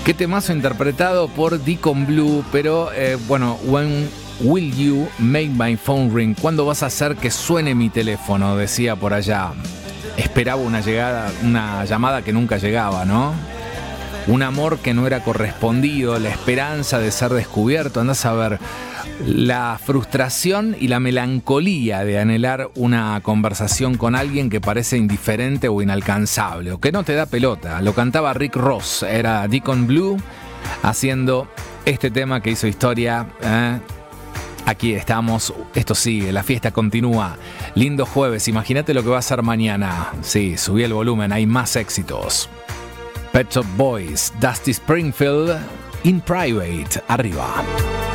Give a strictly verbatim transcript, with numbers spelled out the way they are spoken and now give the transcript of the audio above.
Qué temazo interpretado por Deacon Blue, pero eh, bueno, When Will You Make My Phone Ring? ¿Cuándo vas a hacer que suene mi teléfono? Decía por allá. Esperaba una llegada, una llamada que nunca llegaba, ¿no? Un amor que no era correspondido, la esperanza de ser descubierto. Andás a ver, la frustración y la melancolía de anhelar una conversación con alguien que parece indiferente o inalcanzable, o que no te da pelota. Lo cantaba Rick Ross, era Deacon Blue, haciendo este tema que hizo historia. ¿eh? Aquí estamos, esto sigue, la fiesta continúa. Lindo jueves, imagínate lo que va a ser mañana. Sí, subí el volumen, hay más éxitos. Pet Shop Boys, Dusty Springfield, In Private, arriba.